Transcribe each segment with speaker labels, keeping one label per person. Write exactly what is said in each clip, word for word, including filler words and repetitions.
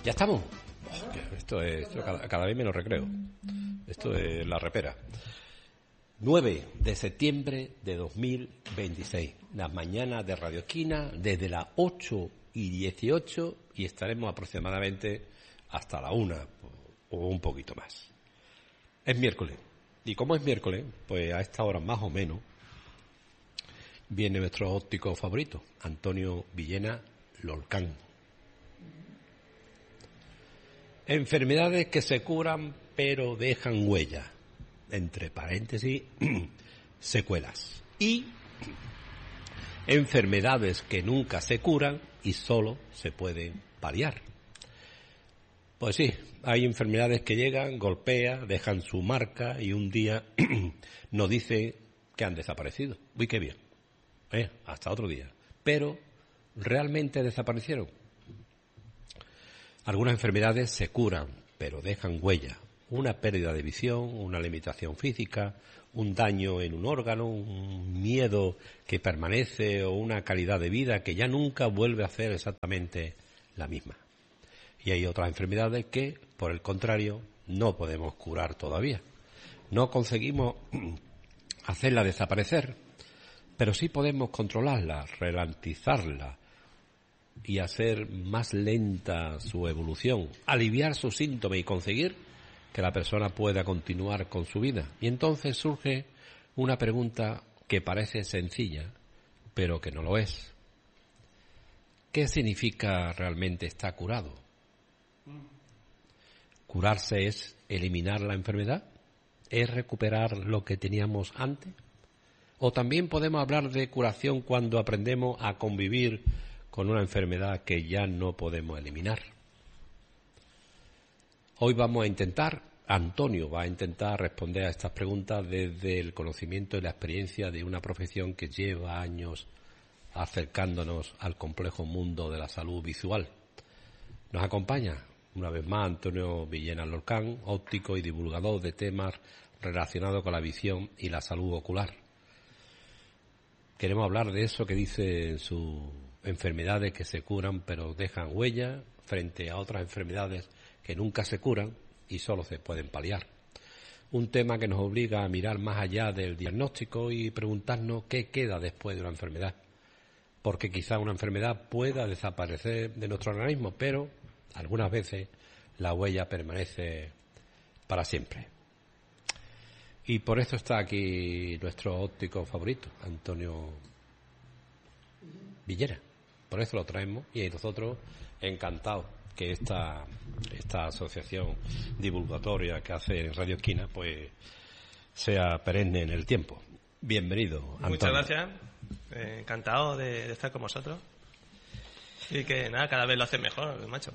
Speaker 1: Ya estamos. Oh, esto es esto cada, cada vez menos recreo. Esto es la repera. nueve de septiembre de dos mil veintiséis. Las mañanas de Radio Esquina desde las ocho y dieciocho y estaremos aproximadamente hasta la una o un poquito más. Es miércoles. Y como es miércoles, pues a esta hora más o menos viene nuestro óptico favorito, Antonio Villena Lorcán. Enfermedades que se curan pero dejan huella, entre paréntesis, secuelas. Y enfermedades que nunca se curan y solo se pueden paliar. Pues sí, hay enfermedades que llegan, golpean, dejan su marca y un día nos dicen que han desaparecido. Uy, qué bien. Eh, hasta otro día. Pero, ¿realmente desaparecieron? Algunas enfermedades se curan, pero dejan huella. Una pérdida de visión, una limitación física, un daño en un órgano, un miedo que permanece o una calidad de vida que ya nunca vuelve a ser exactamente la misma. Y hay otras enfermedades que, por el contrario, no podemos curar todavía. No conseguimos hacerla desaparecer, pero sí podemos controlarla, ralentizarla y hacer más lenta su evolución, aliviar sus síntomas y conseguir que la persona pueda continuar con su vida. Y entonces surge una pregunta que parece sencilla, pero que no lo es. ¿Qué significa realmente estar curado? ¿Curarse es eliminar la enfermedad? ¿Es recuperar lo que teníamos antes? ¿O también podemos hablar de curación cuando aprendemos a convivir con una enfermedad que ya no podemos eliminar? Hoy vamos a intentar, Antonio va a intentar responder a estas preguntas desde el conocimiento y la experiencia de una profesión que lleva años acercándonos al complejo mundo de la salud visual. Nos acompaña una vez más Antonio Villena Lorcán, óptico y divulgador de temas relacionados con la visión y la salud ocular. Queremos hablar de eso que dice en sus enfermedades que se curan pero dejan huella frente a otras enfermedades que nunca se curan y solo se pueden paliar. Un tema que nos obliga a mirar más allá del diagnóstico y preguntarnos qué queda después de una enfermedad. Porque quizá una enfermedad pueda desaparecer de nuestro organismo, pero algunas veces la huella permanece para siempre. Y por eso está aquí nuestro óptico favorito, Antonio Villena. Por eso lo traemos y nosotros encantados que esta, esta asociación divulgatoria que hace Radio Esquina pues sea perenne en el tiempo. Bienvenido, Antonio.
Speaker 2: Muchas gracias. Eh, encantado de, de estar con vosotros. Y que nada, cada vez lo haces mejor, macho.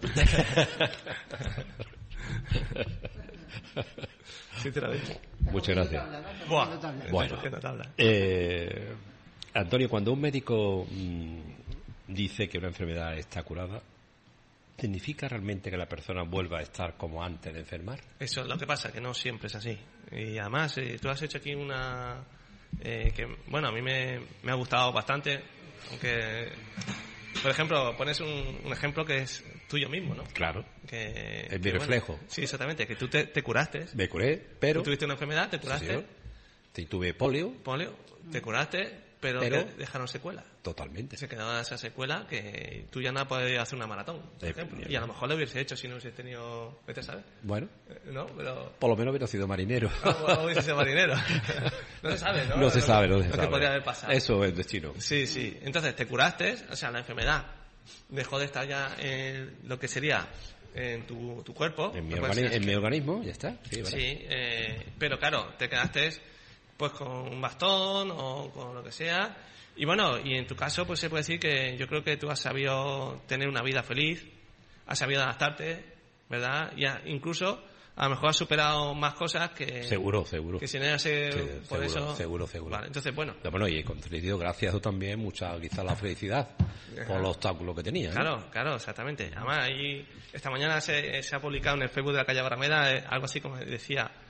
Speaker 2: Sinceramente.
Speaker 1: Muchas gracias.
Speaker 2: Buah,
Speaker 1: bueno, eh, Antonio, cuando un médico mmm, dice que una enfermedad está curada, ¿significa realmente que la persona vuelva a estar como antes de enfermar?
Speaker 2: Eso es lo que pasa, que no siempre es así. Y además, eh, tú has hecho aquí una... Eh, que, bueno, a mí me, me ha gustado bastante, aunque... Por ejemplo, pones un, un ejemplo que es tuyo mismo, ¿no?
Speaker 1: Claro.
Speaker 2: Que,
Speaker 1: es mi
Speaker 2: que,
Speaker 1: reflejo.
Speaker 2: Bueno, sí, exactamente. Que tú te, te curaste.
Speaker 1: Me curé, pero...
Speaker 2: Tú tuviste una enfermedad, te curaste.
Speaker 1: Sí, sí. Tuve polio.
Speaker 2: Polio. Te curaste, pero, pero te dejaron secuela.
Speaker 1: Totalmente.
Speaker 2: Se quedaba esa secuela que tú ya no podías hacer una maratón, por eh, ejemplo. Y a lo mejor lo hubiese hecho si no hubiese tenido... ¿Vete, sabes?
Speaker 1: Bueno.
Speaker 2: ¿No? Pero...
Speaker 1: Por lo menos hubiera sido marinero.
Speaker 2: Ah, bueno, hubiese sido marinero. No se sabe, ¿no?
Speaker 1: No se sabe, no se sabe.
Speaker 2: Lo que podría haber pasado.
Speaker 1: Eso es destino.
Speaker 2: Sí, sí. Entonces, te curaste, o sea, la enfermedad dejó de estar ya en lo que sería en tu, tu cuerpo.
Speaker 1: En, mi, organi- en mi organismo, ya está.
Speaker 2: Sí, sí eh, pero claro, te quedaste pues con un bastón o con lo que sea. Y bueno, y en tu caso pues se puede decir que yo creo que tú has sabido tener una vida feliz, has sabido adaptarte, ¿verdad? Y ha, incluso a lo mejor has superado más cosas que...
Speaker 1: Seguro, seguro.
Speaker 2: Que si no era ser
Speaker 1: sí,
Speaker 2: por
Speaker 1: seguro,
Speaker 2: eso...
Speaker 1: Seguro, seguro.
Speaker 2: Vale, entonces, bueno.
Speaker 1: Pero bueno, y he concedido gracias a también mucha, quizás la felicidad por los obstáculos que tenía. ¿eh?
Speaker 2: Claro, claro, exactamente. Además, ahí, esta mañana se, se ha publicado en el Facebook de la calle Barrameda eh, algo así como decía...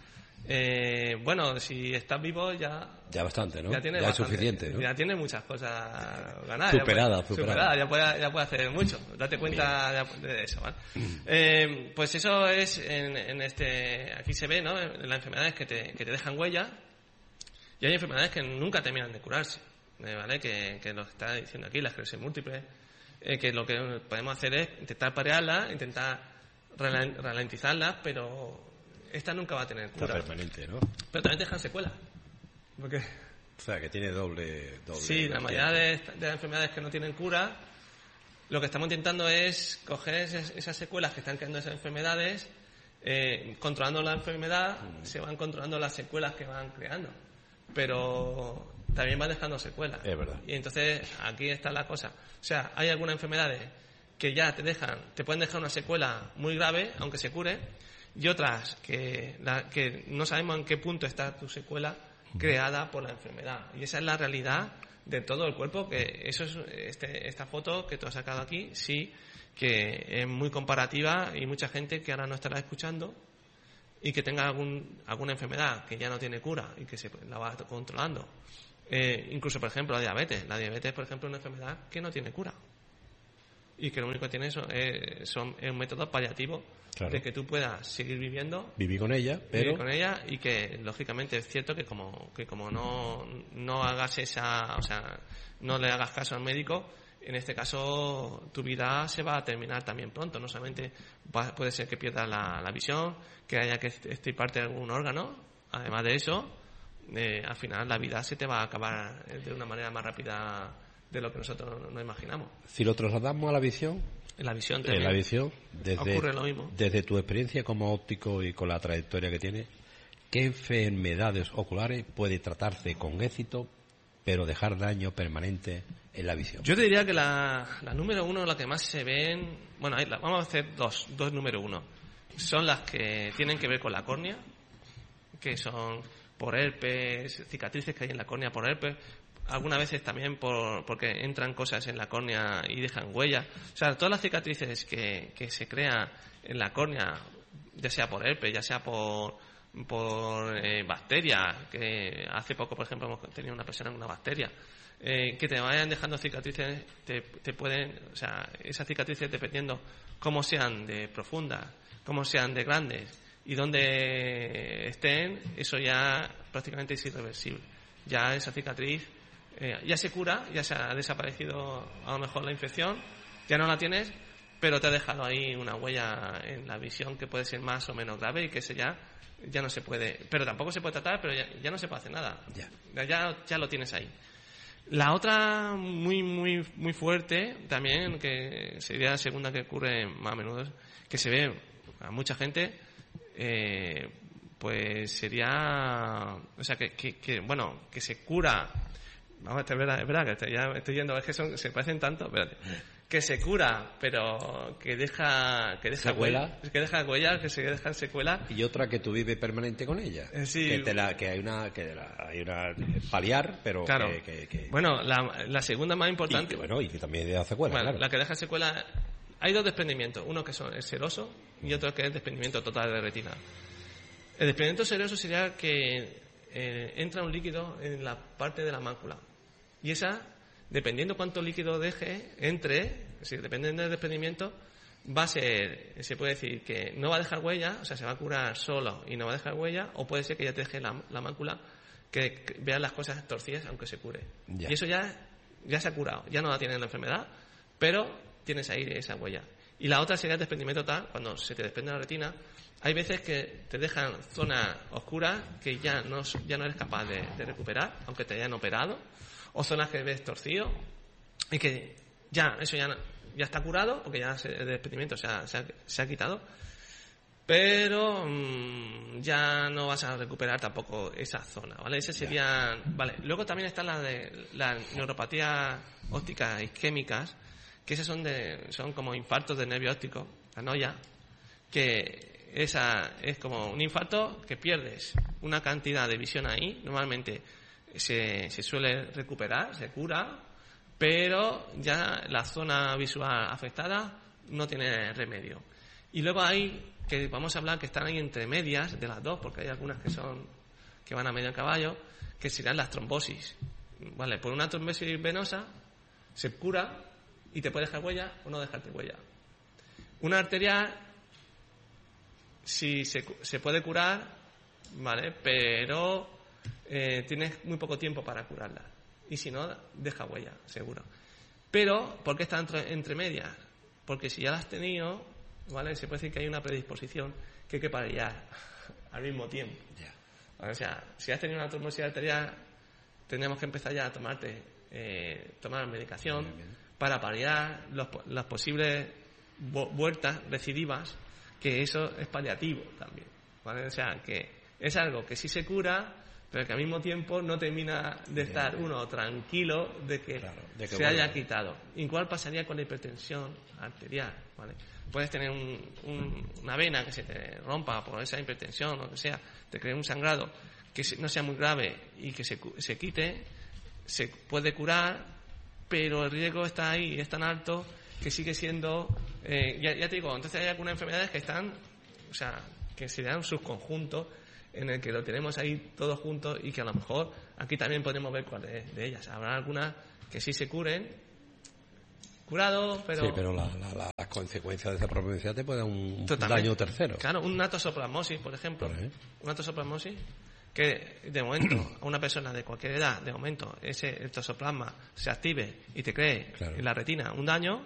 Speaker 2: Eh, bueno, si estás vivo ya...
Speaker 1: Ya bastante, ¿no?
Speaker 2: Ya, tiene
Speaker 1: ya
Speaker 2: bastante,
Speaker 1: es suficiente, ¿no?
Speaker 2: Ya tiene muchas cosas ganadas.
Speaker 1: Superada,
Speaker 2: ya puede,
Speaker 1: superada.
Speaker 2: superada. Ya puede, ya puede hacer mucho. Date cuenta de, de eso, ¿vale? Eh, pues eso es en, en este... Aquí se ve, ¿no? En las enfermedades que te, que te dejan huella. Y hay enfermedades que nunca terminan de curarse, ¿vale? Que, que lo está diciendo aquí, la esclerosis múltiple. Eh, que lo que podemos hacer es intentar parearla, intentar ralentizarla, pero... Esta nunca va a tener cura.
Speaker 1: Está permanente, ¿no?
Speaker 2: Pero también dejan secuelas. Porque...
Speaker 1: O sea, que tiene doble... doble
Speaker 2: sí, la mayoría de, de las enfermedades que no tienen cura, lo que estamos intentando es coger esas, esas secuelas que están creando esas enfermedades, eh, controlando la enfermedad, mm. se van controlando las secuelas que van creando. Pero también van dejando secuelas.
Speaker 1: Es verdad.
Speaker 2: Y entonces aquí está la cosa. O sea, hay algunas enfermedades que ya te dejan, te pueden dejar una secuela muy grave, aunque se cure, y otras que, la, que no sabemos en qué punto está tu secuela creada por la enfermedad. Y esa es la realidad de todo el cuerpo, que eso es este, esta foto que tú has sacado aquí, sí, que es muy comparativa y mucha gente que ahora no estará escuchando y que tenga algún, alguna enfermedad que ya no tiene cura y que se la va controlando. Eh, incluso, por ejemplo, la diabetes. La diabetes, por ejemplo, es una enfermedad que no tiene cura. Y que lo único que tiene son, eh, son, es un método paliativo, claro, de que tú puedas seguir viviendo,
Speaker 1: vivir con ella, pero
Speaker 2: vivir con ella, y que lógicamente es cierto que como que como no no hagas esa, o sea, no le hagas caso al médico, en este caso tu vida se va a terminar también pronto. No solamente va, puede ser que pierdas la, la visión, que haya que extirparte algún órgano. Además de eso, eh, al final la vida se te va a acabar de una manera más rápida de lo que nosotros no, no imaginamos.
Speaker 1: Si lo trasladamos a la visión,
Speaker 2: en la visión
Speaker 1: también, en la visión desde,
Speaker 2: ocurre lo mismo.
Speaker 1: Desde tu experiencia como óptico y con la trayectoria que tienes, ¿qué enfermedades oculares puede tratarse con éxito pero dejar daño permanente en la visión?
Speaker 2: Yo te diría que la, la número uno, la que más se ven, bueno, hay, la, vamos a hacer dos, dos número uno. Son las que tienen que ver con la córnea, que son por herpes, cicatrices que hay en la córnea por herpes, algunas veces también por, porque entran cosas en la córnea y dejan huellas. O sea, todas las cicatrices que, que se crean en la córnea, ya sea por herpes, ya sea por, por eh, bacterias, que hace poco, por ejemplo, hemos tenido una persona con una bacteria, eh, que te vayan dejando cicatrices, te, te pueden, o sea, esas cicatrices, dependiendo cómo sean de profundas, cómo sean de grandes y dónde estén, eso ya prácticamente es irreversible. Ya esa cicatriz Eh, ya se cura, ya se ha desaparecido a lo mejor la infección, ya no la tienes, pero te ha dejado ahí una huella en la visión que puede ser más o menos grave y que ese ya, ya no se puede, pero tampoco se puede tratar, pero ya, ya no se puede hacer nada.
Speaker 1: Ya.
Speaker 2: ya ya lo tienes ahí. La otra muy muy muy fuerte también, que sería la segunda que ocurre más a menudo, que se ve a mucha gente, eh, pues sería, o sea, que, que, que bueno, que se cura. Vamos, es verdad, es verdad que estoy, ya estoy yendo, es que son, se parecen tanto, espérate, que se cura, pero que deja, que deja
Speaker 1: secuela,
Speaker 2: que deja huellas, que se deja secuela.
Speaker 1: Y otra que tú vives permanente con ella,
Speaker 2: eh, sí.
Speaker 1: que te la, que hay una, que la, hay una paliar, pero
Speaker 2: claro.
Speaker 1: que, que, que...
Speaker 2: bueno, la, la segunda más importante,
Speaker 1: y que, bueno, y que también deja secuela,
Speaker 2: bueno,
Speaker 1: claro.
Speaker 2: La que deja secuela, hay dos desprendimientos, uno que son el seroso y otro que es el desprendimiento total de retina. El desprendimiento seroso sería que eh, entra un líquido en la parte de la mácula. Y esa, dependiendo cuánto líquido deje, entre, si dependiendo del desprendimiento, va a ser, se puede decir que no va a dejar huella, o sea, se va a curar solo y no va a dejar huella, o puede ser que ya te deje la, la mácula, que, que vean las cosas torcidas aunque se cure.
Speaker 1: Ya.
Speaker 2: Y eso ya, ya se ha curado, ya no la tienes la enfermedad, pero tienes ahí esa huella. Y la otra sería el desprendimiento total, cuando se te desprende la retina. Hay veces que te dejan zonas oscuras que ya no, ya no eres capaz de, de recuperar, aunque te hayan operado, o zonas que ves torcido y que ya, eso ya, ya está curado, porque ya se, el desprendimiento se ha, se, ha, se ha quitado, pero mmm, ya no vas a recuperar tampoco esa zona, ¿vale? Ese sería, vale. Luego también están las de las neuropatías ópticas isquémicas, que esas son de, son como infartos de nervio óptico, la noya, que esa es como un infarto que pierdes una cantidad de visión ahí, normalmente se, se suele recuperar, se cura, pero ya la zona visual afectada no tiene remedio. Y luego hay, que vamos a hablar, que están ahí entre medias de las dos, porque hay algunas que son que van a medio caballo, que serán las trombosis. Vale, por una trombosis venosa se cura y te puede dejar huella o no dejarte huella. Una arterial, sí se, se puede curar, vale, pero eh, tienes muy poco tiempo para curarla. Y si no, deja huella, seguro. Pero, ¿por qué está entre, entre medias? Porque si ya la has tenido, ¿vale? Se puede decir que hay una predisposición que hay que paliar al mismo tiempo.
Speaker 1: Yeah.
Speaker 2: ¿Vale? O sea, si has tenido una trombosis arterial, tendríamos que empezar ya a tomarte, eh, tomar medicación bien, bien. para paliar los, las posibles vueltas recidivas, que eso es paliativo también. ¿Vale? O sea, que es algo que sí se cura, pero que al mismo tiempo no termina de estar uno tranquilo de que, claro, de que se vuelva. haya quitado. Igual pasaría con la hipertensión arterial, ¿vale? Puedes tener un, un, una vena que se te rompa por esa hipertensión o lo que sea, te cree un sangrado que no sea muy grave y que se, se quite, se puede curar, pero el riesgo está ahí, es tan alto que sigue siendo, eh, ya, ya te digo, entonces hay algunas enfermedades que están, o sea, que serían un subconjunto en el que lo tenemos ahí todos juntos y que a lo mejor aquí también podemos ver cuáles de ellas. Habrá algunas que sí se curen, curado, pero...
Speaker 1: Sí, pero la, la, la, las consecuencias de esa provincia te puede dar un Totalmente. daño tercero.
Speaker 2: Claro, un natosoplasmosis, por ejemplo. ¿Por un natosoplasmosis que de momento a una persona de cualquier edad, de momento ese el tosoplasma se active y te cree claro. en la retina un daño,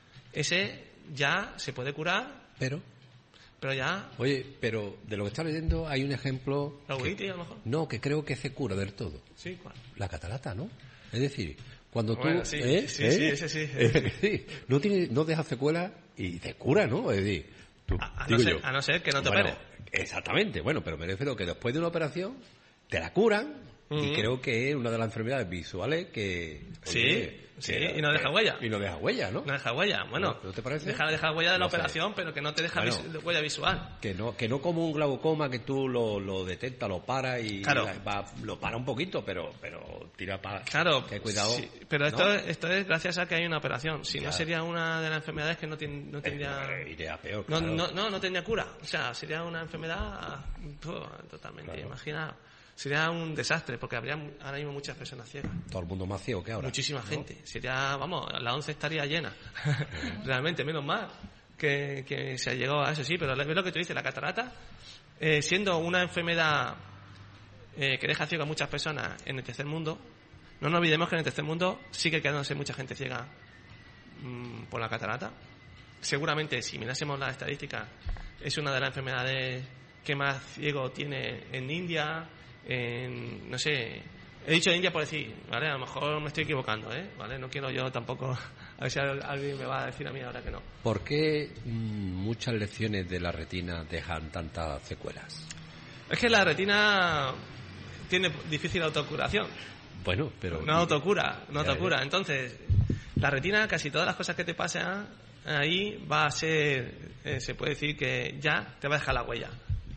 Speaker 2: ese ya se puede curar.
Speaker 1: Pero...
Speaker 2: Pero ya...
Speaker 1: Oye, pero de lo que está leyendo hay un ejemplo...
Speaker 2: ¿La uveitis, a lo mejor?
Speaker 1: No, que creo que se cura del todo.
Speaker 2: Sí, ¿cuál?
Speaker 1: La catarata, ¿no? Es decir, cuando
Speaker 2: bueno,
Speaker 1: tú...
Speaker 2: Sí,
Speaker 1: ¿eh?
Speaker 2: sí,
Speaker 1: ¿eh?
Speaker 2: sí, ese sí. Ese sí.
Speaker 1: sí. No, tiene, no deja secuela y te cura, ¿no? Es decir, tú,
Speaker 2: a, a,
Speaker 1: digo
Speaker 2: no ser,
Speaker 1: yo,
Speaker 2: a no ser que no te
Speaker 1: bueno,
Speaker 2: opere.
Speaker 1: Exactamente, bueno, pero me refiero que después de una operación te la curan. Uh-huh. Y creo que es una de las enfermedades visuales que...
Speaker 2: Sí,
Speaker 1: oye,
Speaker 2: sí,
Speaker 1: que,
Speaker 2: y no deja huella.
Speaker 1: Y no deja huella, ¿no?
Speaker 2: No deja huella, bueno.
Speaker 1: ¿No te parece?
Speaker 2: Deja, deja huella de
Speaker 1: no
Speaker 2: la
Speaker 1: sé.
Speaker 2: operación, pero que no te deja
Speaker 1: bueno,
Speaker 2: vis- huella visual.
Speaker 1: Que no que no como un glaucoma que tú lo, lo detectas, lo para y
Speaker 2: claro.
Speaker 1: va, lo para un poquito, pero pero tira para...
Speaker 2: Claro,
Speaker 1: que cuidado.
Speaker 2: Sí, pero esto,
Speaker 1: ¿no?
Speaker 2: esto es gracias a que hay una operación. Si
Speaker 1: ya.
Speaker 2: no, sería una de las enfermedades que no, ten, no tendría...
Speaker 1: Eh, iría peor,
Speaker 2: no,
Speaker 1: claro.
Speaker 2: no, no, no tendría cura. O sea, sería una enfermedad uh, totalmente, claro. Imagina... Sería un desastre, porque habría ahora mismo muchas personas ciegas.
Speaker 1: Todo el mundo más ciego que ahora.
Speaker 2: Muchísima
Speaker 1: ¿no?
Speaker 2: gente. Sería, vamos, la once estaría llena. Realmente, menos mal que, que se ha llegado a eso, sí, pero es lo que tú dices, la catarata, eh, siendo una enfermedad eh, que deja ciego a muchas personas en el tercer mundo, no nos olvidemos que en el tercer mundo sigue quedándose mucha gente ciega mmm, por la catarata. Seguramente, si mirásemos las estadísticas, es una de las enfermedades que más ciego tiene en India, en, no sé, he dicho India por decir, ¿vale? A lo mejor me estoy equivocando, ¿eh? ¿Vale? No quiero yo tampoco, a ver si alguien me va a decir a mí ahora que no.
Speaker 1: ¿Por qué mmm, muchas lesiones de la retina dejan tantas secuelas?
Speaker 2: Es que la retina tiene difícil autocuración.
Speaker 1: Bueno, pero...
Speaker 2: No autocura, no autocura. Entonces, la retina, casi todas las cosas que te pasan ahí, va a ser, eh, se puede decir que ya te va a dejar la huella.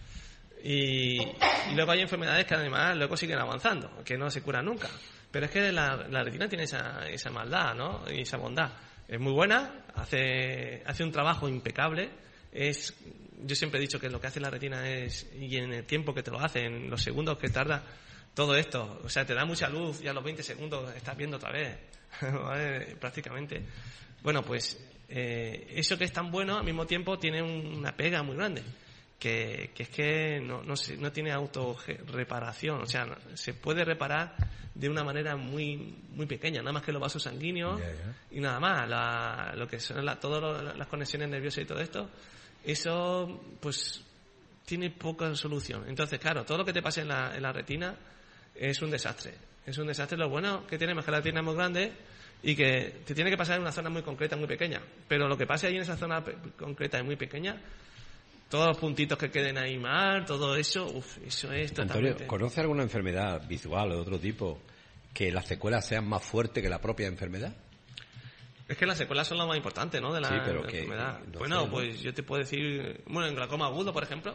Speaker 2: Y, y luego hay enfermedades que además luego siguen avanzando, que no se curan nunca. Pero es que la, la retina tiene esa, esa maldad, ¿no? Y esa bondad. Es muy buena, hace, hace un trabajo impecable. Es, yo siempre he dicho que lo que hace la retina es, y en el tiempo que te lo hace, en los segundos que tarda todo esto, o sea, te da mucha luz y a los veinte segundos estás viendo otra vez, ¿vale? Prácticamente. Bueno, pues eh, eso que es tan bueno, al mismo tiempo tiene una pega muy grande. Que, que es que no, no, se, no tiene autorreparación, o sea, no, se puede reparar de una manera muy muy pequeña, nada más que los vasos sanguíneos yeah, yeah. y nada más, la, lo que son la, todas las conexiones nerviosas y todo esto, eso pues tiene poca solución. Entonces, claro, todo lo que te pase en la, en la retina es un desastre, es un desastre. Lo bueno que tiene es que la retina es muy grande y que te tiene que pasar en una zona muy concreta, muy pequeña, pero lo que pase ahí en esa zona pe- concreta y muy pequeña, todos los puntitos que queden ahí mal, todo eso, uff, eso es totalmente...
Speaker 1: Antonio, ¿conoce alguna enfermedad visual o de otro tipo que las secuelas sean más fuertes que la propia enfermedad?
Speaker 2: Es que las secuelas son lo más importante, ¿no? De la,
Speaker 1: sí, pero
Speaker 2: de la
Speaker 1: que,
Speaker 2: enfermedad.
Speaker 1: No
Speaker 2: bueno,
Speaker 1: sé, ¿no?
Speaker 2: Pues yo te puedo decir... Bueno, en glaucoma agudo, por ejemplo,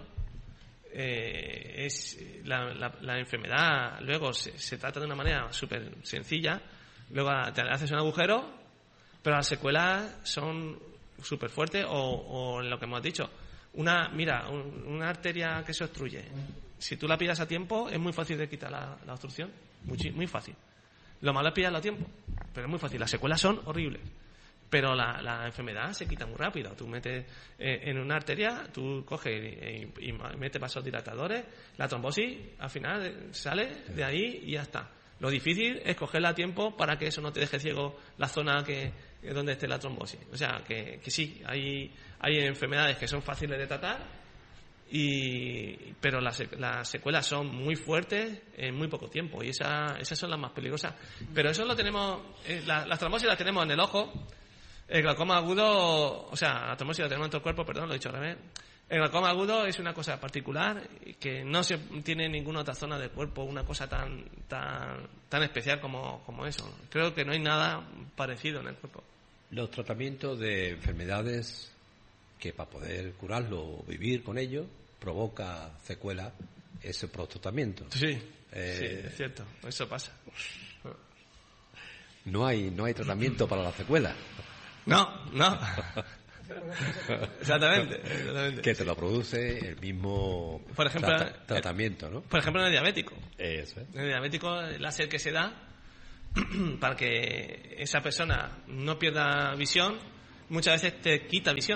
Speaker 2: eh, es la, la, la enfermedad, luego se, se trata de una manera súper sencilla, luego te haces un agujero, pero las secuelas son súper fuertes o, o en lo que hemos dicho... Una, mira, un, una arteria que se obstruye, si tú la pillas a tiempo, es muy fácil de quitar la, la obstrucción. Muy, muy fácil. Lo malo es pillarlo a tiempo, pero es muy fácil. Las secuelas son horribles. Pero la, la enfermedad se quita muy rápido. Tú metes eh, en una arteria, tú coges y, y, y metes vasodilatadores, la trombosis al final sale de ahí y ya está. Lo difícil es cogerla a tiempo para que eso no te deje ciego la zona que donde esté la trombosis. O sea, que, que sí, hay, hay enfermedades que son fáciles de tratar, y pero las, las secuelas son muy fuertes en muy poco tiempo, y esa, esas son las más peligrosas. Pero eso lo tenemos, eh, la, las trombosis las tenemos en el ojo. El glaucoma agudo, o sea, la trombosis la tenemos en todo el cuerpo, perdón, lo he dicho al revés. El glaucoma agudo es una cosa particular que no se tiene en ninguna otra zona del cuerpo, una cosa tan tan tan especial como, como eso. Creo que no hay nada parecido en el cuerpo.
Speaker 1: Los tratamientos de enfermedades que para poder curarlo o vivir con ello provoca secuela ese tratamiento.
Speaker 2: Sí,
Speaker 1: eh,
Speaker 2: sí, es cierto, eso pasa.
Speaker 1: No hay no hay tratamiento para la secuela.
Speaker 2: No, no. Exactamente, exactamente.
Speaker 1: Que te lo produce el mismo
Speaker 2: por ejemplo,
Speaker 1: trata, tratamiento, ¿no?
Speaker 2: Por ejemplo, en el diabético.
Speaker 1: Eso es.
Speaker 2: En el diabético, el láser que se da para que esa persona no pierda visión, muchas veces te quita visión.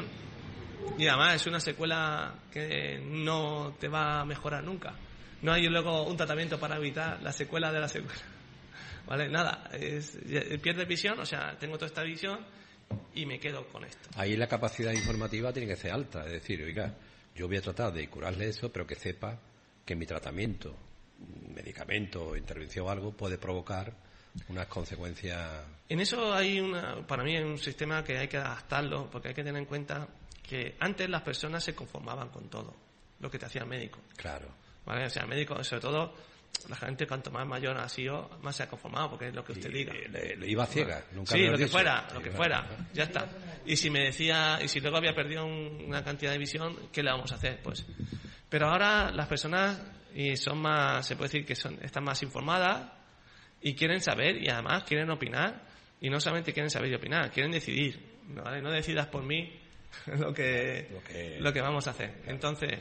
Speaker 2: Y además es una secuela que no te va a mejorar nunca. No hay luego un tratamiento para evitar la secuela de la secuela. ¿Vale? Nada. Es, pierdes visión, o sea, tengo toda esta visión y me quedo con esto.
Speaker 1: Ahí la capacidad informativa tiene que ser alta. Es decir, oiga, yo voy a tratar de curarle eso, pero que sepa que mi tratamiento, medicamento, intervención o algo puede provocar unas consecuencias.
Speaker 2: En eso hay una, para mí hay un sistema que hay que adaptarlo, porque hay que tener en cuenta que antes las personas se conformaban con todo lo que te hacía el médico.
Speaker 1: Claro.
Speaker 2: ¿Vale? O sea, el médico, sobre todo, la gente cuanto más mayor ha sido, más se ha conformado, porque es lo que usted
Speaker 1: y,
Speaker 2: diga.
Speaker 1: Le, le iba ciega, nunca
Speaker 2: sí,
Speaker 1: me
Speaker 2: lo que
Speaker 1: dicho.
Speaker 2: fuera, lo que fuera, ya está. Y si me decía, y si luego había perdido un, una cantidad de visión, ¿qué le vamos a hacer? Pues, pero ahora las personas y son más, se puede decir que son, están más informadas y quieren saber y además quieren opinar, y no solamente quieren saber y opinar, quieren decidir, ¿vale? No decidas por mí lo que, lo que, lo que vamos a hacer. Entonces,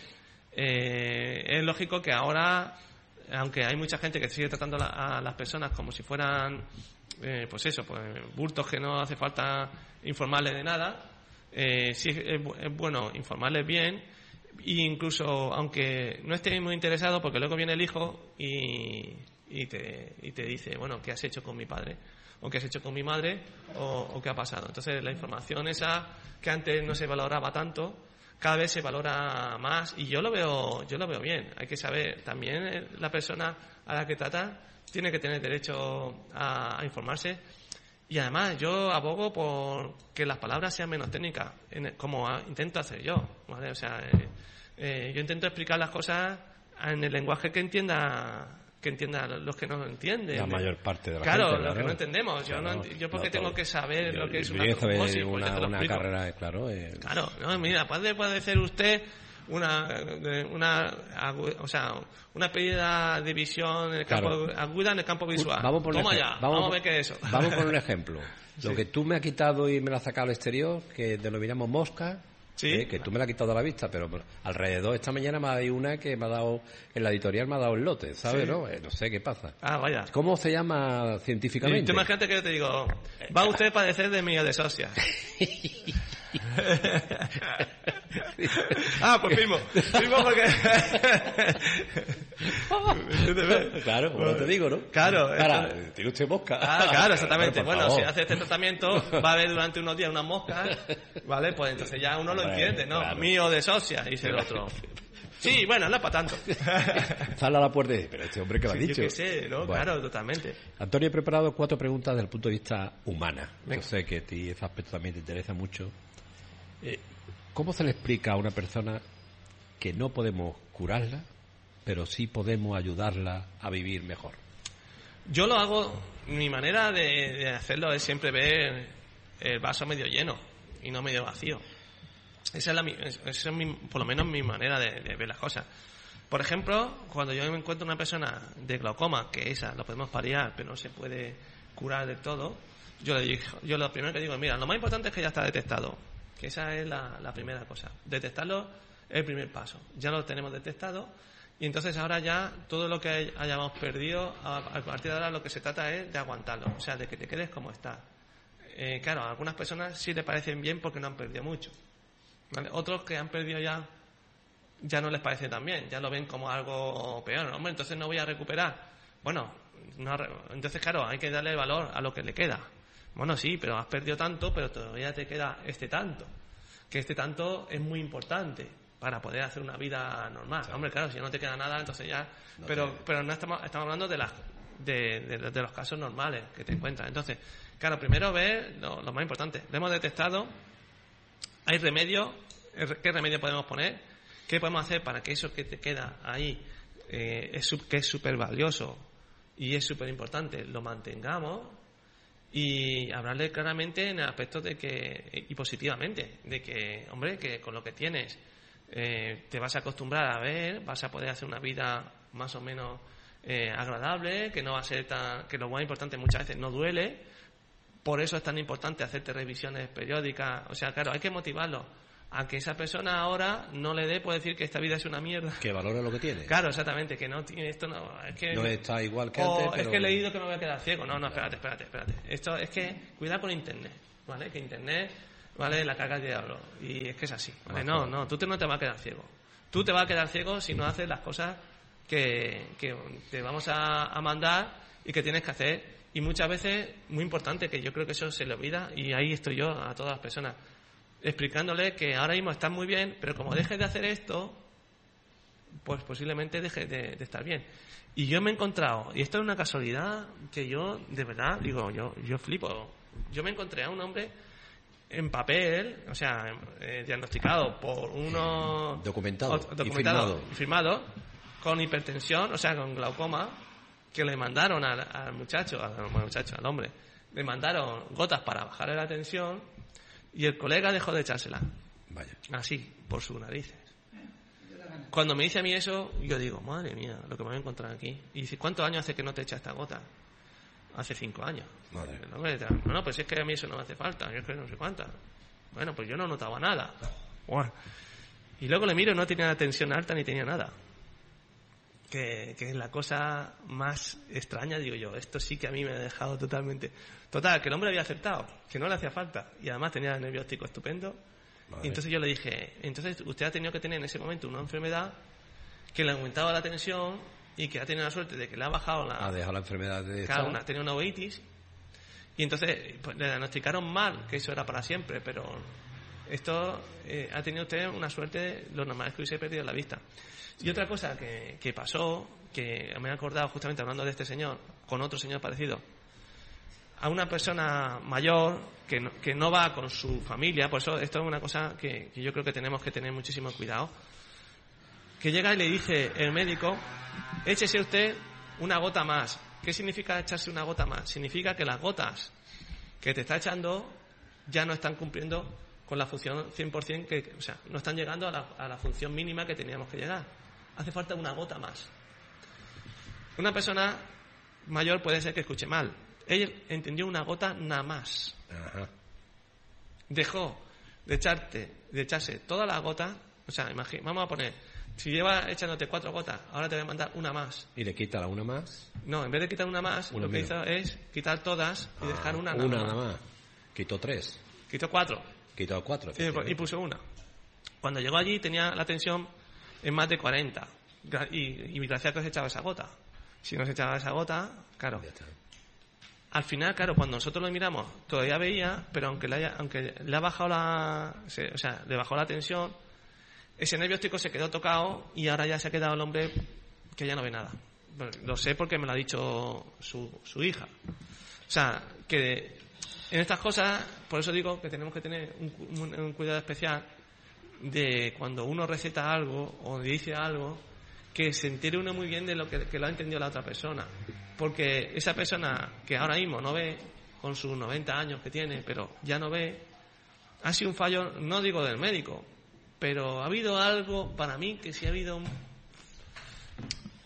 Speaker 2: eh, es lógico que ahora, aunque hay mucha gente que sigue tratando la, a las personas como si fueran, eh, pues eso, pues bultos que no hace falta informarles de nada, eh, sí es, es bueno informarles bien, e incluso aunque no esté muy interesado, porque luego viene el hijo y, y, te, y te dice, bueno, ¿qué has hecho con mi padre? O qué has hecho con mi madre, o, o qué ha pasado. Entonces la información esa que antes no se valoraba tanto, cada vez se valora más, y yo lo veo yo lo veo bien. Hay que saber también, la persona a la que trata tiene que tener derecho a, a informarse, y además yo abogo por que las palabras sean menos técnicas, en, como a, intento hacer yo, ¿vale? O sea, eh, eh, yo intento explicar las cosas en el lenguaje que entienda que entiendan los que no lo entienden.
Speaker 1: La mayor parte de la
Speaker 2: claro,
Speaker 1: gente.
Speaker 2: Claro, los que no entendemos. Yo,
Speaker 1: claro,
Speaker 2: no, yo porque
Speaker 1: no,
Speaker 2: tengo que saber
Speaker 1: yo,
Speaker 2: lo que es
Speaker 1: yo
Speaker 2: una trombosis,
Speaker 1: una,
Speaker 2: pues
Speaker 1: una, una carrera, claro. Eh.
Speaker 2: Claro, no, mira, puede padecer usted una, una, o sea, una pérdida de visión en el campo, claro, aguda en el campo visual.
Speaker 1: Vamos por
Speaker 2: Toma
Speaker 1: ejemplo,
Speaker 2: ya,
Speaker 1: vamos,
Speaker 2: vamos a ver qué es eso.
Speaker 1: Vamos por un ejemplo. Lo
Speaker 2: sí.
Speaker 1: que tú me has quitado y me lo has sacado al exterior, que denominamos mosca.
Speaker 2: Sí.
Speaker 1: Eh, que tú me la has quitado a la vista, pero alrededor esta mañana me ha dado una que me ha dado, en la editorial me ha dado el lote, ¿sabes? Sí. ¿No? Eh, no sé qué pasa.
Speaker 2: Ah, vaya.
Speaker 1: ¿Cómo se llama científicamente?
Speaker 2: Tú imagínate que yo te digo, va usted a padecer de miodesosia. Ah, pues mismo. Mismo porque...
Speaker 1: Claro, como te digo, ¿no?
Speaker 2: Claro.
Speaker 1: Ahora, tiene usted mosca.
Speaker 2: Ah, claro, exactamente. Bueno, favor. Si hace este tratamiento, va a haber durante unos días unas moscas, ¿vale? Pues entonces ya uno lo bueno, entiende, ¿no? Claro. Mío de socia, dice el otro. Sí, bueno, no es para tanto.
Speaker 1: Sale a la puerta y dice, pero este hombre que lo ha
Speaker 2: sí,
Speaker 1: dicho.
Speaker 2: Yo qué sé, ¿no? Bueno. Claro, totalmente.
Speaker 1: Antonio, he preparado cuatro preguntas desde el punto de vista humana. Venga. Yo sé que a ti ese aspecto también te interesa mucho. Eh, ¿Cómo se le explica a una persona que no podemos curarla, pero sí podemos ayudarla a vivir mejor?
Speaker 2: Yo lo hago, mi manera de, de hacerlo es siempre ver el vaso medio lleno y no medio vacío. Esa es, la, esa es mi, por lo menos mi manera de, de ver las cosas. Por ejemplo, cuando yo me encuentro una persona de glaucoma, que esa lo podemos paliar, pero no se puede curar del todo, yo le digo, yo lo primero que digo, mira, lo más importante es que ya está detectado, que esa es la, la primera cosa. Detectarlo el primer paso. Ya lo tenemos detectado y entonces ahora ya todo lo que hayamos perdido, a, a partir de ahora lo que se trata es de aguantarlo, o sea, de que te quedes como estás. Eh, claro, a algunas personas sí le parecen bien porque no han perdido mucho, ¿vale? Otros que han perdido ya, ya no les parece tan bien, ya lo ven como algo peor. Hombre, entonces no voy a recuperar. Bueno, no, entonces claro, hay que darle valor a lo que le queda. Bueno, sí, pero has perdido tanto, pero todavía te queda este tanto. Que este tanto es muy importante para poder hacer una vida normal. Sí. Hombre, claro, si no te queda nada, entonces ya... No pero te... pero no estamos, estamos hablando de, las, de, de, de los casos normales que te encuentras. Entonces, claro, primero ver lo, lo más importante. Lo hemos detectado, hay remedio, ¿qué remedio podemos poner? ¿Qué podemos hacer para que eso que te queda ahí, eh, es, que es súper valioso y es súper importante, lo mantengamos? Y hablarle claramente en el aspecto de que, y positivamente, de que, hombre, que con lo que tienes eh, te vas a acostumbrar a ver, vas a poder hacer una vida más o menos eh, agradable, que no va a ser tan, que lo más importante muchas veces no duele, por eso es tan importante hacerte revisiones periódicas. O sea, claro, hay que motivarlo a que esa persona ahora no le dé por decir que esta vida es una mierda.
Speaker 1: Que valore lo que tiene.
Speaker 2: Claro, exactamente, que no tiene esto, no es que
Speaker 1: no está igual que
Speaker 2: o
Speaker 1: antes, pero...
Speaker 2: es que he leído que me voy a quedar ciego. No, no, espérate, espérate, espérate. Esto es que cuidado con internet, ¿vale? Que internet, ¿vale? La caga de diablo. Y es que es así, ¿vale? No, no, tú te, no te vas a quedar ciego. Tú te vas a quedar ciego si no haces las cosas que, que te vamos a, a mandar y que tienes que hacer. Y muchas veces, muy importante, que yo creo que eso se le olvida, y ahí estoy yo a todas las personas, explicándole que ahora mismo estás muy bien, pero como dejes de hacer esto, pues posiblemente dejes de, de estar bien. Y yo me he encontrado, y esto es una casualidad que yo, de verdad, digo, yo yo flipo. Yo me encontré a un hombre en papel, o sea, eh, diagnosticado por uno...
Speaker 1: Documentado,
Speaker 2: o, documentado y firmado. firmado, con hipertensión, o sea, con glaucoma, que le mandaron al, al muchacho, al, al muchacho, al hombre, le mandaron gotas para bajarle la tensión. Y el colega dejó de echársela.
Speaker 1: Vaya.
Speaker 2: Así, por sus narices. Cuando me dice a mí eso, yo digo, madre mía, lo que me voy a encontrar aquí. Y dice, ¿cuántos años hace que no te echa esta gota? Hace cinco años.
Speaker 1: Madre.
Speaker 2: No, no, pues es que a mí eso no me hace falta. Yo es que no sé cuántas. Bueno, pues yo no notaba nada. Bueno. Y luego le miro, no tenía la tensión alta ni tenía nada. Que, que es la cosa más extraña, digo yo. Esto sí que a mí me ha dejado totalmente... Total, que el hombre había aceptado, que no le hacía falta. Y además tenía el nervio óptico estupendo. Vale. Y entonces yo le dije, entonces usted ha tenido que tener en ese momento una enfermedad que le aumentaba la tensión y que ha tenido la suerte de que le ha bajado la...
Speaker 1: Ha dejado la enfermedad de...
Speaker 2: Claro, una, tenía una uveitis. Y entonces pues, le diagnosticaron mal, que eso era para siempre, pero esto eh, ha tenido usted una suerte, lo normal es que hubiese perdido la vista. Y otra cosa que, que pasó, que me he acordado justamente hablando de este señor, con otro señor parecido, a una persona mayor que no, que no va con su familia, por eso esto es una cosa que, que yo creo que tenemos que tener muchísimo cuidado, que llega y le dice el médico, échese usted una gota más. ¿Qué significa echarse una gota más? Significa que las gotas que te está echando ya no están cumpliendo con la función cien por ciento, que, o sea, no están llegando a la, a la función mínima que teníamos que llegar. Hace falta una gota más. Una persona mayor puede ser que escuche mal. Ella entendió una gota nada más.
Speaker 1: Ajá.
Speaker 2: Dejó de echarte, de echarse toda la gota. O sea, imagina, vamos a poner, si lleva echándote cuatro gotas, ahora te voy a mandar una más.
Speaker 1: ¿Y le quita la una más?
Speaker 2: No, en vez de quitar una más,
Speaker 1: una
Speaker 2: lo que
Speaker 1: menos.
Speaker 2: hizo es quitar todas y dejar
Speaker 1: ah,
Speaker 2: una
Speaker 1: nada
Speaker 2: nada
Speaker 1: más.
Speaker 2: más.
Speaker 1: Una más. Quitó tres.
Speaker 2: Quitó cuatro.
Speaker 1: Quitó cuatro.
Speaker 2: Sí, y puso una. Cuando llegó allí tenía la tensión en más de cuarenta. Y, y gracias a que se echaba esa gota. Si no se echaba esa gota, claro. Al final, claro, cuando nosotros lo miramos, todavía veía, pero aunque le, haya, aunque le ha bajado la, se, o sea, le bajó la tensión, ese nervio óptico se quedó tocado y ahora ya se ha quedado el hombre que ya no ve nada. Bueno, lo sé porque me lo ha dicho su, su hija. O sea, que en estas cosas, por eso digo que tenemos que tener un, un, un cuidado especial de cuando uno receta algo o dice algo, que se entere uno muy bien de lo que, que lo ha entendido la otra persona. Porque esa persona que ahora mismo no ve, con sus noventa años que tiene, pero ya no ve, ha sido un fallo, no digo del médico, pero ha habido algo, para mí, que sí ha habido un,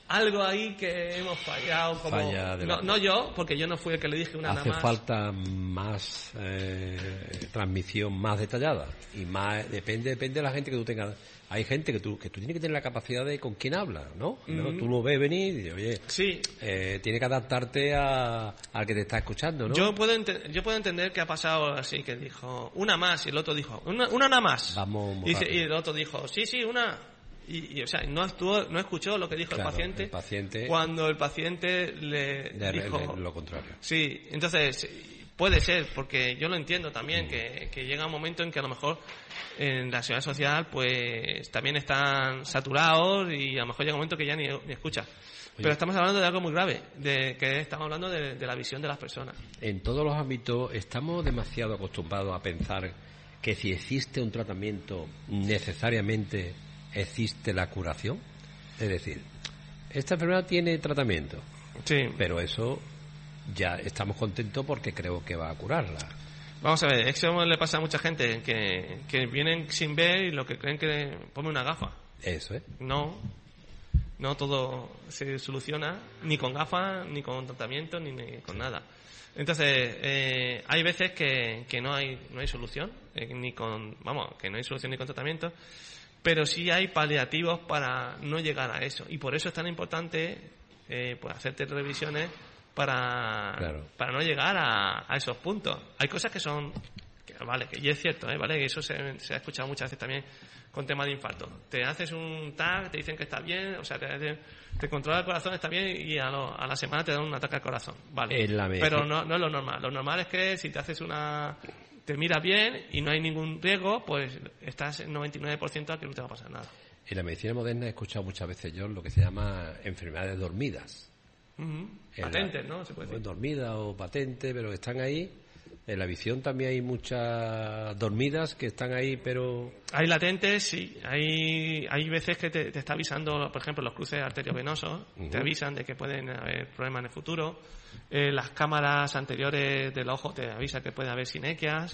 Speaker 2: algo ahí que hemos fallado. Como,
Speaker 1: Falla de
Speaker 2: no,
Speaker 1: la...
Speaker 2: no yo, porque yo no fui el que le dije una nada
Speaker 1: Hace
Speaker 2: más.
Speaker 1: falta más eh, transmisión más detallada y más depende depende de la gente que tú tengas. Hay gente que tú que tú tienes que tener la capacidad de con quién hablas, ¿no? Mm-hmm. Tú lo ves venir y dices, oye,
Speaker 2: sí.
Speaker 1: eh, tienes que adaptarte a, al que te está escuchando, ¿no?
Speaker 2: Yo puedo ent- yo puedo entender que ha pasado así, que dijo una más y el otro dijo una, una nada más.
Speaker 1: Vamos
Speaker 2: y, dice, y el otro dijo sí sí una y, y o sea no actuó, no escuchó lo que dijo
Speaker 1: claro,
Speaker 2: el paciente.
Speaker 1: El paciente
Speaker 2: cuando el paciente le,
Speaker 1: le
Speaker 2: dijo
Speaker 1: le, lo contrario.
Speaker 2: Sí, entonces puede ser, porque yo lo entiendo también, mm. que, que llega un momento en que a lo mejor en la seguridad social pues también están saturados y a lo mejor llega un momento que ya ni, ni escucha. Oye. Pero estamos hablando de algo muy grave, de que estamos hablando de, de la visión de las personas.
Speaker 1: En todos los ámbitos estamos demasiado acostumbrados a pensar que si existe un tratamiento necesariamente existe la curación. Es decir, esta enfermedad tiene tratamiento,
Speaker 2: sí.
Speaker 1: pero eso ya estamos contentos porque creo que va a curarla.
Speaker 2: Vamos a ver, eso le pasa a mucha gente que, que vienen sin ver y lo que creen que pone una gafa.
Speaker 1: Eso es.
Speaker 2: No, no todo se soluciona ni con gafas, ni con tratamiento, ni, ni con nada. Entonces, eh, hay veces que, que no hay no hay solución, eh, ni con, vamos, que no hay solución ni con tratamiento, pero sí hay paliativos para no llegar a eso. Y por eso es tan importante eh, pues hacerte revisiones para
Speaker 1: claro.
Speaker 2: para no llegar a, a esos puntos. Hay cosas que son que, vale, que y es cierto, ¿eh? Vale, eso se, se ha escuchado muchas veces también con temas de infarto. Te haces un tag, te dicen que está bien, o sea, te, te, te controla el corazón, está bien, y a, lo, a la semana te dan un ataque al corazón, vale. Pero no, no es lo normal. Lo normal es que si te haces una te miras bien y no hay ningún riesgo, pues estás en noventa y nueve por ciento a que no te va a pasar nada.
Speaker 1: En la medicina moderna he escuchado muchas veces yo lo que se llama enfermedades dormidas.
Speaker 2: Uh-huh. Patentes, ¿no? Se puede decir.
Speaker 1: Dormida o patente, pero están ahí. En la visión también hay muchas dormidas que están ahí, pero...
Speaker 2: Hay latentes, sí. Hay hay veces que te, te está avisando, por ejemplo, los cruces arteriovenosos, uh-huh. te avisan de que pueden haber problemas en el futuro. Eh, las cámaras anteriores del ojo te avisan que puede haber sinequias,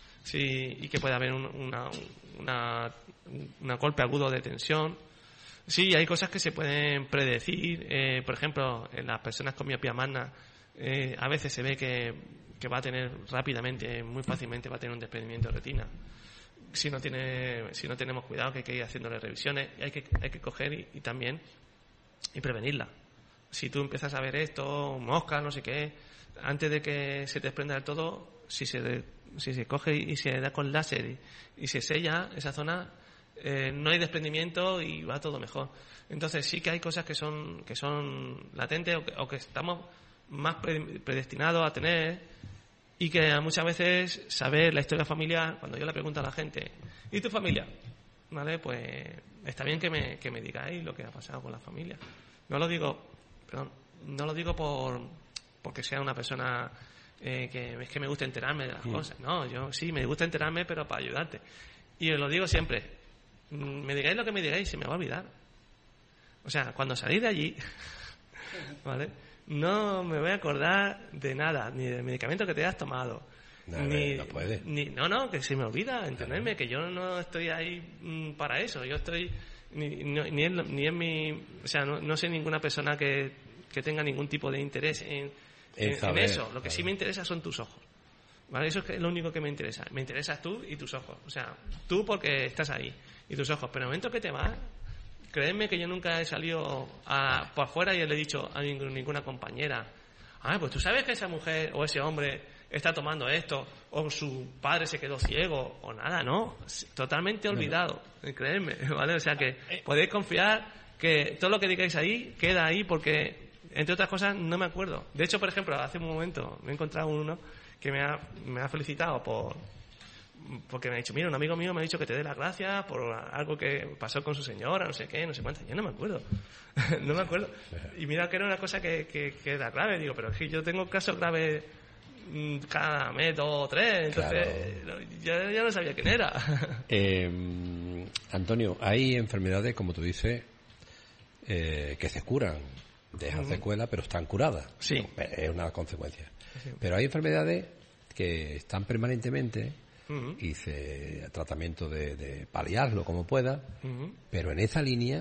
Speaker 2: sí, y que puede haber un una, una, una golpe agudo de tensión. Sí, hay cosas que se pueden predecir. Eh, por ejemplo, en las personas con miopía magna, eh, a veces se ve que, que va a tener rápidamente, muy fácilmente, va a tener un desprendimiento de retina. Si no tiene, si no tenemos cuidado, que hay que ir haciéndole revisiones, y hay que, hay que coger y, y también y prevenirla. Si tú empiezas a ver esto, moscas, no sé qué, antes de que se te desprenda del todo, si se, de, si se coge y se da con láser y, y se sella esa zona, Eh, no hay desprendimiento y va todo mejor. Entonces sí que hay cosas que son que son latentes o que, o que estamos más pre- predestinados a tener, y que muchas veces saber la historia familiar, cuando yo le pregunto a la gente ¿y tu familia? Vale, pues está bien que me, que me digáis lo que ha pasado con la familia. No lo digo, perdón, no lo digo por porque sea una persona eh, que es que me gusta enterarme de las mm. cosas. No, yo sí me gusta enterarme, pero para ayudarte. Y os lo digo siempre, me digáis lo que me digáis, se me va a olvidar. O sea, cuando salís de allí, ¿vale? No me voy a acordar de nada, ni del medicamento que te has tomado.
Speaker 1: No,
Speaker 2: ni,
Speaker 1: no puede.
Speaker 2: Ni, no, no, que se me olvida, entenderme, que yo no estoy ahí mm, para eso. Yo estoy, ni, no, ni, en, ni en mi, o sea, no, no sé ninguna persona que, que tenga ningún tipo de interés en, en, en, saber, en eso. Lo que sí me interesa son tus ojos. ¿Vale? Eso es lo único que me interesa. Me interesas tú y tus ojos. O sea, tú porque estás ahí y tus ojos. Pero en el momento que te vas, créeme que yo nunca he salido a, por afuera y le he dicho a ningún, ninguna compañera, ah, pues tú sabes que esa mujer o ese hombre está tomando esto, o su padre se quedó ciego, o nada, ¿no? Totalmente olvidado, créeme, ¿vale? O sea que podéis confiar que todo lo que digáis ahí queda ahí, porque, entre otras cosas, no me acuerdo. De hecho, por ejemplo, hace un momento me he encontrado uno que me ha, me ha felicitado por porque me ha dicho, mira, un amigo mío me ha dicho que te dé las gracias por algo que pasó con su señora, no sé qué, no sé cuánto. Yo no me acuerdo, no me acuerdo. Y mira que era una cosa que, que, que era grave. Digo, pero es que yo tengo casos graves cada mes, dos o tres, entonces claro. ya, ya no sabía quién era.
Speaker 1: Eh, Antonio, hay enfermedades, como tú dices, eh, que se curan, dejan uh-huh. secuelas, pero están curadas.
Speaker 2: Sí.
Speaker 1: Es una consecuencia.
Speaker 2: Sí.
Speaker 1: Pero hay enfermedades que están permanentemente
Speaker 2: uh-huh.
Speaker 1: y se tratamiento de, de paliarlo como pueda,
Speaker 2: uh-huh.
Speaker 1: pero en esa línea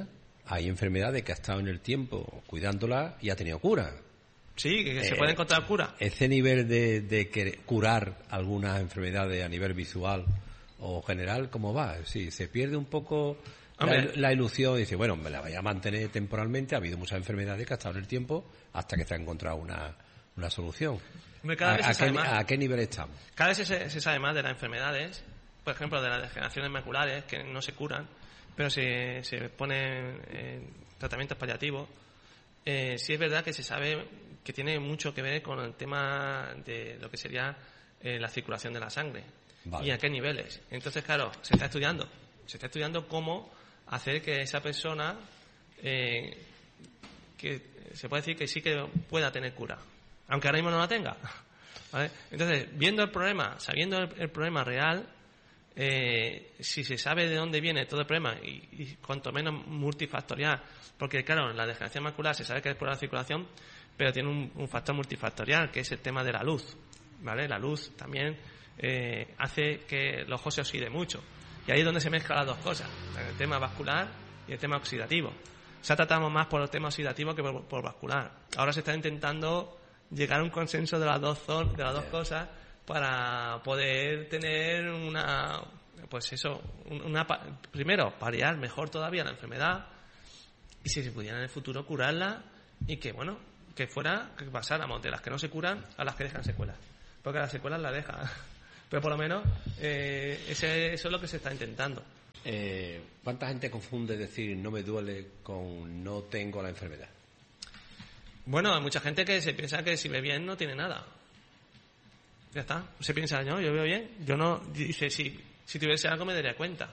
Speaker 1: hay enfermedades que ha estado en el tiempo cuidándolas y ha tenido cura.
Speaker 2: Sí, que se
Speaker 1: Eh,
Speaker 2: puede encontrar cura.
Speaker 1: Ese nivel de, de que curar algunas enfermedades a nivel visual o general, ¿cómo va? Sí, se pierde un poco la,
Speaker 2: Hombre.
Speaker 1: la ilusión y dice, bueno, me la voy a mantener temporalmente. Ha habido muchas enfermedades que ha estado en el tiempo hasta que se ha encontrado una, una solución.
Speaker 2: Hombre, cada
Speaker 1: ¿A,
Speaker 2: vez
Speaker 1: a
Speaker 2: se sabe
Speaker 1: qué,
Speaker 2: más.
Speaker 1: ¿A qué nivel estamos?
Speaker 2: Cada vez se, se sabe más de las enfermedades, por ejemplo, de las degeneraciones maculares, que no se curan, pero se, se ponen en tratamientos paliativos. Eh, sí es verdad que se sabe que tiene mucho que ver con el tema de lo que sería eh, la circulación de la sangre.
Speaker 1: Vale.
Speaker 2: Y a qué niveles. Entonces, claro, se está estudiando. Se está estudiando cómo hacer que esa persona, eh, que se puede decir que sí que pueda tener cura, aunque ahora mismo no la tenga. ¿Vale? Entonces, viendo el problema, sabiendo el, el problema real, eh, si se sabe de dónde viene todo el problema y, y cuanto menos multifactorial, porque claro, en la degeneración macular se sabe que es por la circulación, pero tiene un, un factor multifactorial, que es el tema de la luz, ¿vale? La luz también eh, hace que el ojo se oxide mucho, y ahí es donde se mezclan las dos cosas, el tema vascular y el tema oxidativo. Se ha tratado más por el tema oxidativo que por, por vascular. Ahora se está intentando llegar a un consenso de las dos zon- de las dos cosas para poder tener una, pues eso, una, primero paliar mejor todavía la enfermedad, y si se pudiera en el futuro curarla, y que bueno, que fuera, que pasáramos de las que no se curan a las que dejan secuelas, porque las secuelas las dejan, pero por lo menos eh, ese, eso es lo que se está intentando.
Speaker 1: Eh, ¿Cuánta gente confunde decir no me duele con no tengo la enfermedad?
Speaker 2: Bueno, hay mucha gente que se piensa que si ve bien no tiene nada. Ya está. Se piensa, no, yo veo bien. Yo no, dice, si, si tuviese algo me daría cuenta.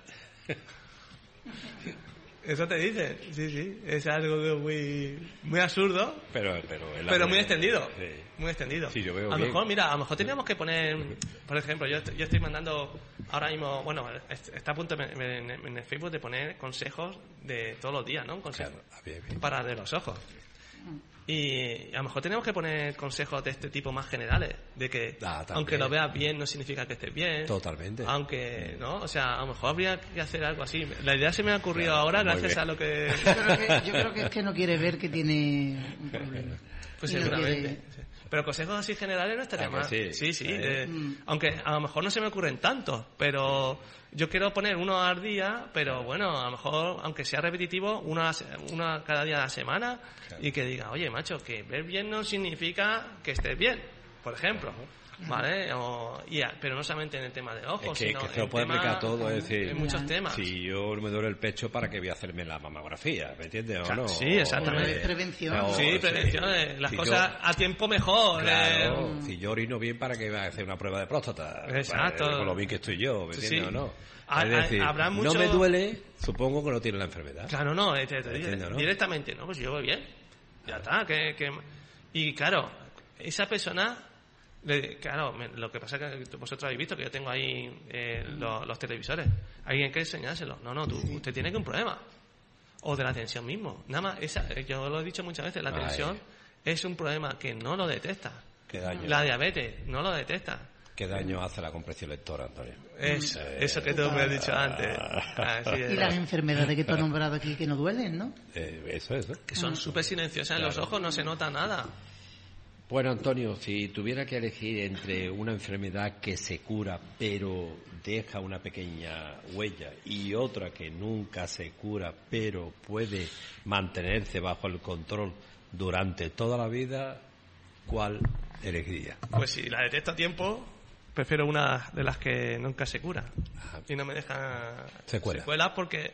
Speaker 2: Eso te dice, sí, sí. Es algo muy, muy absurdo,
Speaker 1: Pero, pero, en la
Speaker 2: pero muy
Speaker 1: realidad,
Speaker 2: extendido.
Speaker 1: sí.
Speaker 2: Muy extendido.
Speaker 1: Sí, yo veo
Speaker 2: a lo
Speaker 1: bien.
Speaker 2: mejor, mira, a lo mejor teníamos que poner, por ejemplo, yo, est- yo estoy mandando ahora mismo, bueno, est- está a punto en, en- en el Facebook de poner consejos de todos los días, ¿no? Consejos
Speaker 1: Claro, ah, bien, bien.
Speaker 2: para de los ojos. Y a lo mejor tenemos que poner consejos de este tipo más generales, de que
Speaker 1: Ah, también.
Speaker 2: aunque lo veas bien no significa que estés bien.
Speaker 1: Totalmente.
Speaker 2: Aunque, ¿no? O sea, a lo mejor habría que hacer algo así. La idea se me ha ocurrido
Speaker 1: Claro,
Speaker 2: ahora
Speaker 1: muy
Speaker 2: gracias
Speaker 1: bien.
Speaker 2: a lo que...
Speaker 3: Yo creo que, yo creo que es que no quiere ver que tiene un problema.
Speaker 2: Pues
Speaker 3: Y no
Speaker 2: seguramente.
Speaker 3: quiere-
Speaker 2: Sí. Pero consejos así generales no estaría
Speaker 1: Ah, que
Speaker 2: mal.
Speaker 1: sí.
Speaker 2: Sí, sí.
Speaker 1: Eh.
Speaker 2: de-
Speaker 3: Mm.
Speaker 2: Aunque a lo mejor no se me ocurren tantos, pero yo quiero poner uno al día, pero bueno, a lo mejor, aunque sea repetitivo, uno, a la se- uno cada día a la semana,
Speaker 1: Claro.
Speaker 2: y que diga, oye, macho, que ver bien no significa que estés bien, por ejemplo. ¿Vale? O, y a- pero no solamente en el tema de ojos,
Speaker 1: Es que,
Speaker 2: sino
Speaker 1: que se
Speaker 2: en
Speaker 1: lo puede
Speaker 2: tema-
Speaker 1: aplicar todo, es decir,
Speaker 2: en muchos
Speaker 3: Ya.
Speaker 2: temas.
Speaker 1: si yo me duele el pecho, ¿para qué voy a hacerme la mamografía? ¿Me entiendes o
Speaker 2: Claro,
Speaker 1: no?
Speaker 2: sí, exactamente.
Speaker 1: O,
Speaker 3: Prevención.
Speaker 1: o-
Speaker 2: Sí, prevención, eh, las
Speaker 1: Si
Speaker 2: cosas
Speaker 1: yo-
Speaker 2: a tiempo mejor.
Speaker 1: Claro,
Speaker 2: eh,
Speaker 1: si yo orino bien, ¿para qué voy a hacer una prueba de próstata?
Speaker 2: Exacto.
Speaker 1: Para- con lo bien que estoy yo, ¿me
Speaker 2: Sí,
Speaker 1: entiendes
Speaker 2: sí.
Speaker 1: o no?
Speaker 2: Ha-
Speaker 1: Es decir,
Speaker 2: ha- habrá
Speaker 1: no
Speaker 2: mucho-
Speaker 1: me duele, supongo que no tiene la enfermedad.
Speaker 2: Claro, no, eh, te- te dice
Speaker 1: Entiendo, ¿no?
Speaker 2: directamente, no, pues yo voy bien, ya está, que, que... Y claro, esa persona, le- claro, me- lo que pasa es que vosotros habéis visto que yo tengo ahí eh, lo- los televisores, hay que enseñárselo, no, no, tú, usted tiene que un problema, o de la tensión mismo, nada más, esa, eh, yo lo he dicho muchas veces, la
Speaker 1: Ay.
Speaker 2: tensión es un problema que no lo detecta,
Speaker 1: Qué daño,
Speaker 2: la diabetes no lo detecta.
Speaker 1: qué daño hace la compresión lectora, Antonio.
Speaker 2: Es, eso que tú me has dicho antes. Así es.
Speaker 3: Y las enfermedades que tú has nombrado aquí que no duelen, ¿no?
Speaker 1: Eh, eso es, ¿no?
Speaker 2: Que son súper silenciosas en los
Speaker 1: Claro.
Speaker 2: ojos, no se nota nada.
Speaker 1: Bueno, Antonio, si tuviera que elegir entre una enfermedad que se cura pero deja una pequeña huella y otra que nunca se cura pero puede mantenerse bajo el control durante toda la vida, ¿cuál elegiría?
Speaker 2: Pues si la detecto a tiempo, prefiero una de las que nunca se cura.
Speaker 1: Ajá.
Speaker 2: Y no me deja
Speaker 1: Secuela.
Speaker 2: secuelas porque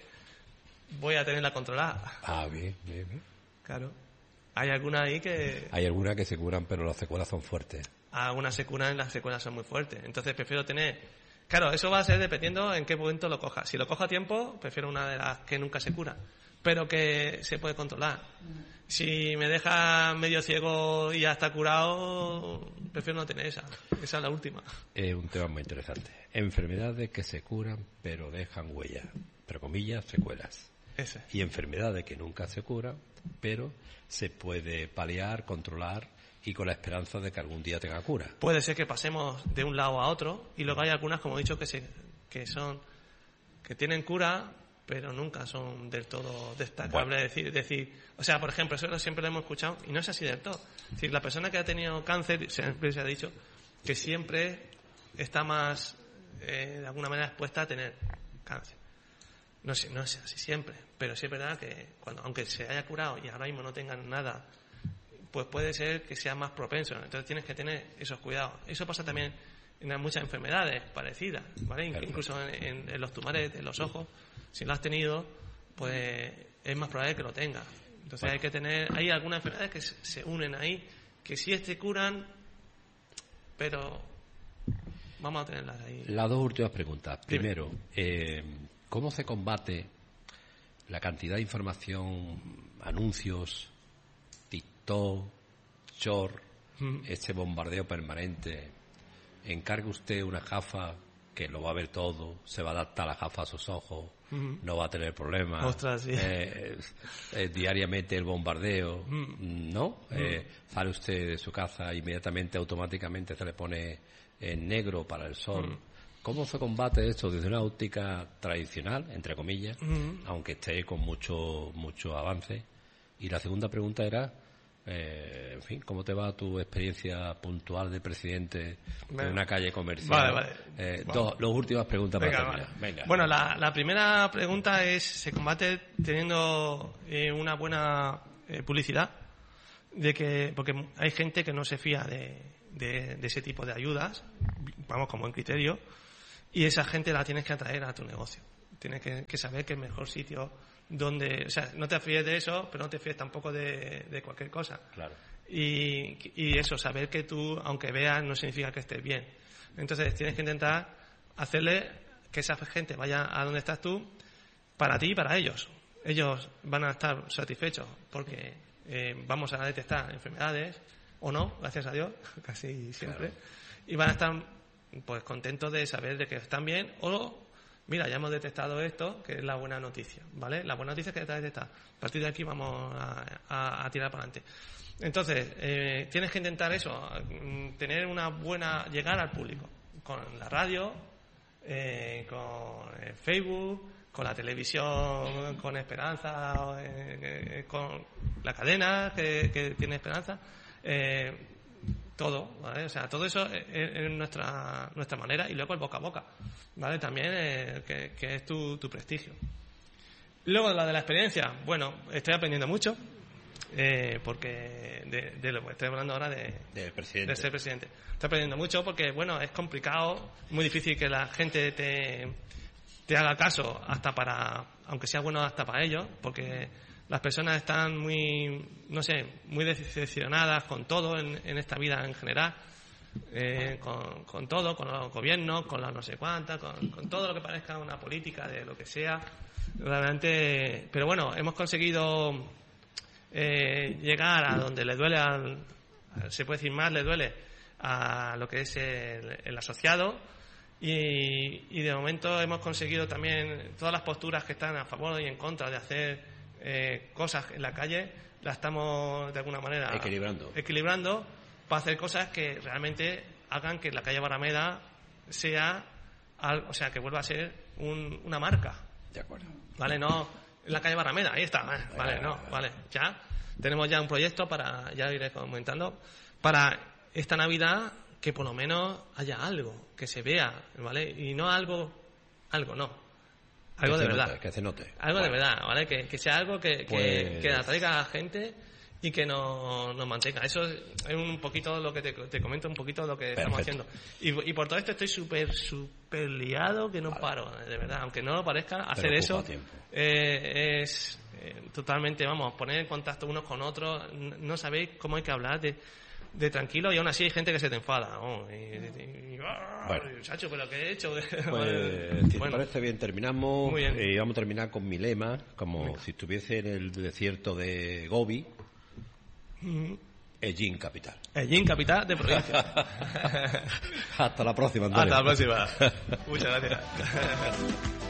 Speaker 2: voy a tenerla controlada.
Speaker 1: Ah, bien, bien, bien.
Speaker 2: Claro. Hay algunas ahí que...
Speaker 1: Hay algunas que se curan pero las secuelas son fuertes.
Speaker 2: Algunas se curan y las secuelas son muy fuertes. Entonces prefiero tener... Claro, eso va a ser dependiendo en qué momento lo coja. Si lo cojo a tiempo, prefiero una de las que nunca se cura, pero que se puede controlar. Si me deja medio ciego y ya está curado, prefiero no tener esa. Esa es la última.
Speaker 1: Es un tema muy interesante. Enfermedades que se curan pero dejan huellas, entre comillas, secuelas.
Speaker 2: Ese.
Speaker 1: Y enfermedades que nunca se curan, pero se puede paliar, controlar y con la esperanza de que algún día tenga cura.
Speaker 2: Puede ser que pasemos de un lado a otro y luego hay algunas, como he dicho, que se, que son que tienen cura pero nunca son del todo destacables. Bueno. Decir, decir, o sea, por ejemplo, eso siempre lo hemos escuchado y no es así del todo. Es decir, la persona que ha tenido cáncer, siempre se ha dicho que siempre está más, eh, de alguna manera, expuesta a tener cáncer. No sé, no es así siempre, pero sí es verdad que cuando, aunque se haya curado y ahora mismo no tengan nada, pues puede ser que sea más propenso. Entonces tienes que tener esos cuidados. Eso pasa también en muchas enfermedades parecidas, ¿vale? Perfecto. Incluso en, en, en los tumores de los ojos, si lo has tenido, pues es más probable que lo tengas. Entonces bueno. hay que tener, hay algunas enfermedades que se, se unen ahí, que sí te curan, pero vamos a tenerlas ahí.
Speaker 1: Las dos últimas preguntas. Primero, eh, ¿cómo se combate la cantidad de información, anuncios, TikTok, short, mm. este bombardeo permanente? Encargue usted una gafa que lo va a ver todo, se va a adaptar la gafa a sus ojos, mm. no va a tener problemas.
Speaker 2: Ostras, sí.
Speaker 1: eh, eh, diariamente el bombardeo,
Speaker 2: mm.
Speaker 1: ¿no?
Speaker 2: Mm.
Speaker 1: Eh, sale usted de su casa, inmediatamente, automáticamente se le pone en negro para el sol. Mm. ¿Cómo se combate esto desde una óptica tradicional, entre comillas, mm. aunque esté con mucho mucho avance? Y la segunda pregunta era, eh, en fin, ¿cómo te va tu experiencia puntual de presidente de una calle comercial?
Speaker 2: Vale, vale.
Speaker 1: Eh,
Speaker 2: vale.
Speaker 1: Dos, dos últimas preguntas
Speaker 2: Venga,
Speaker 1: para terminar.
Speaker 2: Vale.
Speaker 1: Venga.
Speaker 2: Bueno, la, la primera pregunta es, ¿se combate teniendo eh, una buena eh, publicidad? De que, porque hay gente que no se fía de, de, de ese tipo de ayudas, vamos, como en criterio, y esa gente la tienes que atraer a tu negocio. Tienes que, que saber que el mejor sitio donde, o sea, no te fíes de eso, pero no te fíes tampoco de, de cualquier cosa.
Speaker 1: Claro.
Speaker 2: Y, y eso, saber que tú, aunque veas, no significa que estés bien. Entonces tienes que intentar hacerle que esa gente vaya a donde estás tú, para ti y para ellos. Ellos van a estar satisfechos porque eh, vamos a detectar enfermedades, o no, gracias a Dios, casi siempre, claro. Y van a estar pues contentos de saber de que están bien, o mira, ya hemos detectado esto, que es la buena noticia, ¿vale? La buena noticia es que está detectada. A partir de aquí vamos a, a, a tirar para adelante. Entonces, eh, tienes que intentar eso, tener una buena, llegar al público, con la radio, eh, con el Facebook, con la televisión, con Esperanza, eh, eh, con la cadena que, que tiene Esperanza, eh, todo, ¿vale? O sea, todo eso es, es nuestra nuestra manera, y luego el boca a boca, ¿vale? También eh, que, que es tu, tu prestigio. Luego la de la experiencia, bueno, estoy aprendiendo mucho, eh, porque de, de lo que estoy hablando ahora de,
Speaker 1: de, presidente.
Speaker 2: de ser presidente. Estoy aprendiendo mucho porque, bueno, es complicado, muy difícil que la gente te, te haga caso, hasta para, aunque sea bueno hasta para ellos, porque las personas están muy, no sé, muy decepcionadas con todo en, en esta vida en general, eh, con, con todo, con los gobiernos, con las no sé cuántas, con, con todo lo que parezca una política de lo que sea, realmente. Pero bueno, hemos conseguido eh, llegar a donde le duele, al, se puede decir más, le duele a lo que es el, el asociado, y, y de momento hemos conseguido también todas las posturas que están a favor y en contra de hacer Eh, cosas en la calle, las estamos de alguna manera
Speaker 1: equilibrando
Speaker 2: equilibrando para hacer cosas que realmente hagan que la calle Barrameda sea algo, o sea, que vuelva a ser un, una marca.
Speaker 1: De acuerdo.
Speaker 2: Vale, no la calle Barrameda, ahí está, vale, vale, no, vale, ya tenemos ya un proyecto para, ya iré comentando, para esta Navidad, que por lo menos haya algo que se vea, ¿vale? Y no algo, algo no. Algo de verdad.
Speaker 1: Note, que se note.
Speaker 2: Algo
Speaker 1: bueno.
Speaker 2: de verdad, ¿vale? Que, que sea algo que,
Speaker 1: pues...
Speaker 2: que, que atraiga a la gente y que nos, nos mantenga. Eso es un poquito lo que te, te comento, un poquito lo que
Speaker 1: Perfecto.
Speaker 2: estamos haciendo. Y, y por todo esto estoy súper, súper liado, que no vale. paro, de verdad. Aunque no lo parezca, hacer eso eh, es eh, totalmente, vamos, poner en contacto unos con otros. No sabéis cómo hay que hablar de... de tranquilo, y aún así hay gente que se te enfada, ¿no? y, y, y,
Speaker 1: bueno.
Speaker 2: Chacho, pero ¿qué he hecho?
Speaker 1: Pues, si
Speaker 2: bueno.
Speaker 1: te parece bien, terminamos.
Speaker 2: Muy bien.
Speaker 1: Y vamos a terminar con mi lema, como Venga. si estuviese en el desierto de Gobi. Mm-hmm. Ellín Capital.
Speaker 2: Ellín Capital de provincia.
Speaker 1: Hasta la próxima, Antonio.
Speaker 2: Hasta la próxima. Muchas gracias.